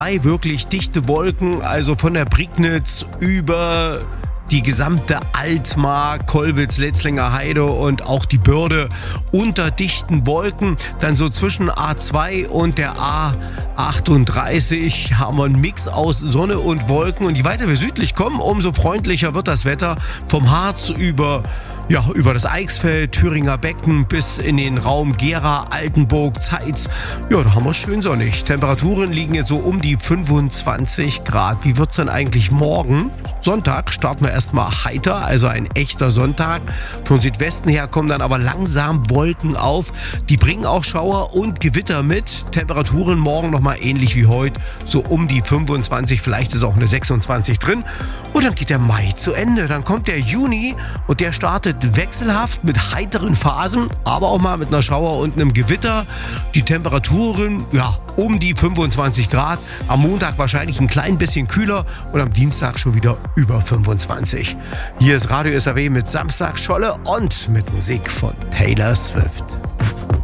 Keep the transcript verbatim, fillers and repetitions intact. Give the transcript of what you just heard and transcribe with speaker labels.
Speaker 1: Wirklich dichte Wolken, also von der Prignitz über die gesamte Altmark, Kollwitz, Letzlinger Heide und auch die Börde unter dichten Wolken. Dann so zwischen A zwei und der A achtunddreißig haben wir einen Mix aus Sonne und Wolken. Und je weiter wir südlich kommen, umso freundlicher wird das Wetter. Vom Harz über, ja, über das Eichsfeld, Thüringer Becken bis in den Raum Gera, Altenburg, Zeitz. Ja, da haben wir es schön sonnig. Temperaturen liegen jetzt so um die fünfundzwanzig Grad. Wie wird's denn eigentlich morgen? Sonntag starten wir erstmal heiter, also ein echter Sonntag. Von Südwesten her kommen dann aber langsam Wolken auf. Die bringen auch Schauer und Gewitter mit. Temperaturen morgen nochmal ähnlich wie heute, so um die fünfundzwanzig, vielleicht ist auch eine sechsundzwanzig drin. Und dann geht der Mai zu Ende. Dann kommt der Juni und der startet wechselhaft mit heiteren Phasen, aber auch mal mit einer Schauer und einem Gewitter. Die Temperaturen, ja, um die fünfundzwanzig Grad. Am Montag wahrscheinlich ein klein bisschen kühler und am Dienstag schon wieder über fünfundzwanzig. Hier ist Radio S R W mit Samstagsscholle und mit Musik von Taylor Swift.